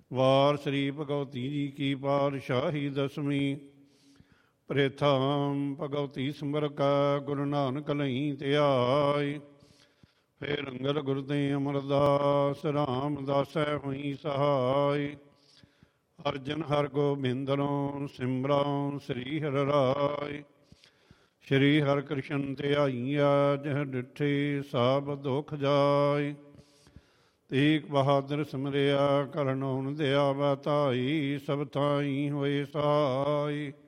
ਵਾਰ ਸ੍ਰੀ ਭਗਵਤੀ ਜੀ ਕੀ ਪਾਤਸ਼ਾਹੀ ਦਸਵੀਂ। ਪ੍ਰੇਥਾਮ ਭਗਵਤੀ ਸਿਮਰ ਕਾ ਗੁਰੂ ਨਾਨਕ ਲਈ ਧਿਆਇ। ਫੇਰ ਅੰਗਦ ਗੁਰਦੇ ਅਮਰਦਾਸ ਰਾਮਦਾਸੈ ਹੋਈ ਸਹਾਇ। ਅਰਜਨ ਹਰ ਗੋਬਿੰਦਨੋ ਸਿਮਰਉ ਸ੍ਰੀ ਹਰਿ ਰਾਇ। ਸ਼੍ਰੀ ਹਰਿ ਕ੍ਰਿਸ਼ਨ ਧਿਆਈਆ ਜਹ ਡਿਠੇ ਸਭ ਦੁਖ ਜਾਇ। ਤੇਗ ਬਹਾਦਰ ਸਿਮਰਿਆ ਕਰਨਉ ਦਿਆ ਬਤਾਈ। ਸਭ ਥਾਈ ਹੋਏ ਸਹਾਈ।